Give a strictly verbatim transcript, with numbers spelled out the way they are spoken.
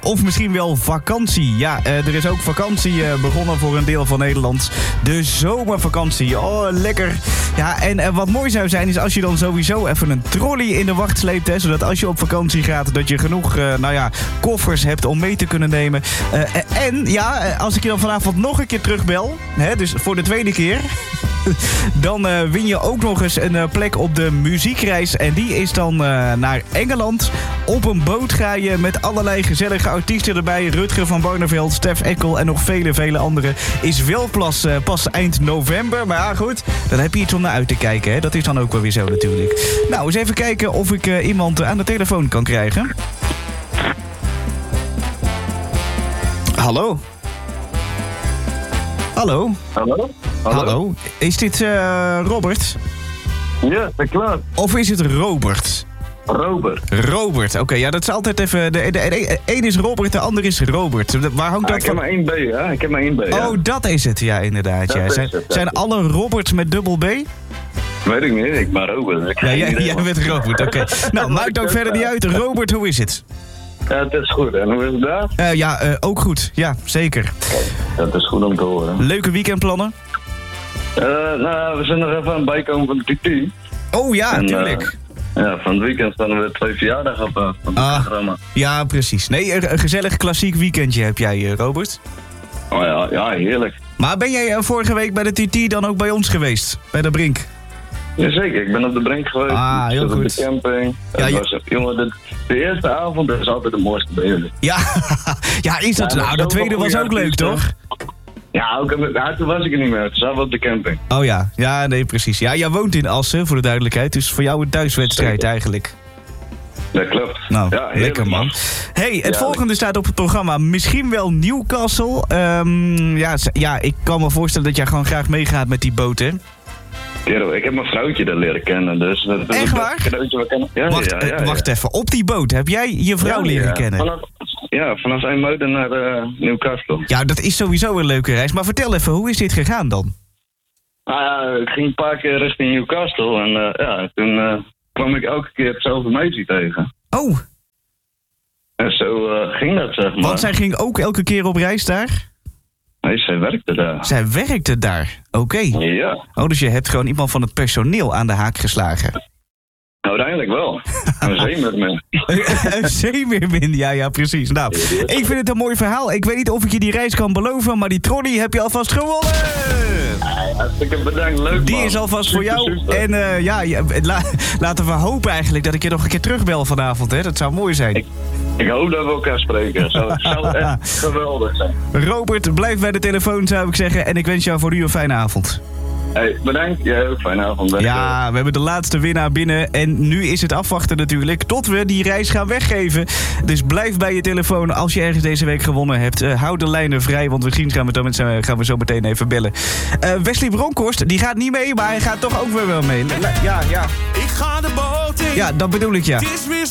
of misschien wel vakantie. Ja, uh, er is ook vakantie uh, begonnen voor een deel van Nederland. De zomervakantie. Oh, lekker. Ja, en uh, wat mooi zou zijn is als je dan sowieso even een trolley in de wacht sleept. Hè, zodat als je op vakantie gaat, dat je genoeg uh, nou ja, koffers hebt om mee te kunnen nemen. Uh, en ja, als ik je dan vanavond nog een keer terugbel, hè, dus voor de tweede keer, dan uh, win je ook nog eens een uh, plek op de muziekreis. En die is dan uh, naar Engeland. Op een boot ga je met allerlei gezellige artiesten erbij. Rutger van Barneveld, Stef Eckel en nog vele, vele anderen. Is wel pas, uh, pas eind november. Maar ja, goed, dan heb je iets om naar uit te kijken. Hè? Dat is dan ook wel weer zo natuurlijk. Nou, eens even kijken of ik uh, iemand uh, aan de telefoon kan krijgen. Hallo? Hallo? Hallo? Hallo? Hallo? Is dit uh, Robert? Ja, dat klopt. Of is het Robert? Robert. Robert, oké. Okay, ja, dat is altijd even... De, de, de, een is Robert, de ander is Robert. Waar hangt ah, dat ik van? heb maar één B, ja. Ik heb maar één B, ja. Oh, dat is het, ja, inderdaad. Ja. Zijn, het, zijn alle Roberts met dubbel B? Weet ik niet, ik ben Robert. Ja, jij, jij bent Robert, oké. Okay. Nou, maakt ook verder niet uit. Robert, hoe is het? Ja, het is goed. En hoe is het daar? Uh, ja, uh, ook goed. Ja, zeker. Dat is goed om te horen. Leuke weekendplannen? Uh, nou, we zijn nog even aan het bijkomen van de T T. Oh ja, en, tuurlijk. Uh, ja, van het weekend staan er weer twee verjaardagen op uh, van het ah, programma. Ja, precies. Nee, een gezellig klassiek weekendje heb jij, uh, Robert. Oh ja, ja, heerlijk. Maar ben jij uh, vorige week bij de T T dan ook bij ons geweest? Bij de Brink? Jazeker, ik ben op de Brink geweest. Ah, heel goed. Op de camping. Ja, ja. Was, jongen, de, de eerste avond is altijd de mooiste bij jullie. Ja, ja, is dat ja, nou? De tweede was ook leuk, toch? Ja, ook, ja, toen was ik er niet meer. Toen zaten we op de camping. Oh ja, ja, nee, precies. Ja, jij woont in Assen, voor de duidelijkheid. Dus voor jou een thuiswedstrijd Zeker. eigenlijk. Dat klopt. Nou, ja, lekker man. Hey, het ja, volgende staat op het programma. Misschien wel Newcastle. Um, ja, ja, ik kan me voorstellen dat jij gewoon graag meegaat met die boot, hè? Kerel, ik heb mijn vrouwtje daar leren kennen, dus... Dat is echt waar? Cadeautje wat kennen. Ja, wacht, ja, ja, ja, wacht ja. even, op die boot heb jij je vrouw ja, leren ja. kennen? Vanaf, ja, vanaf IJmuiden naar uh, Newcastle. Ja, dat is sowieso een leuke reis. Maar vertel even, hoe is dit gegaan dan? Nou ja, ik ging een paar keer richting Newcastle en uh, ja, toen uh, kwam ik elke keer hetzelfde meisje tegen. Oh! En zo uh, ging dat, zeg maar. Want zij ging ook elke keer op reis daar? Nee, zij werkte daar. Zij werkte daar, oké. Okay. Ja. Oh, dus je hebt gewoon iemand van het personeel aan de haak geslagen? Uiteindelijk wel. Een zeemeermin. Een zeemeermin, ja, ja, precies. Nou, ik vind het een mooi verhaal. Ik weet niet of ik je die reis kan beloven, maar die trolley heb je alvast gewonnen! Hartstikke bedankt, leuk man. Die is alvast voor jou. Super. En uh, ja, ja la, laten we hopen eigenlijk dat ik je nog een keer terugbel vanavond, hè. Dat zou mooi zijn. Ik, ik hoop dat we elkaar spreken. Het zou, zou echt geweldig zijn. Robert, blijf bij de telefoon, zou ik zeggen. En ik wens jou voor u een fijne avond. Hey, bedankt. Jij ook. Fijne avond. Ja, we hebben de laatste winnaar binnen. En nu is het afwachten natuurlijk tot we die reis gaan weggeven. Dus blijf bij je telefoon als je ergens deze week gewonnen hebt. Uh, hou de lijnen vrij, want misschien gaan we, dan met, uh, gaan we zo meteen even bellen. Uh, Wesley Bronkhorst, die gaat niet mee, maar hij gaat toch ook weer wel mee. Ja, ja. Ik ga de boot in. Ja, dat bedoel ik, ja.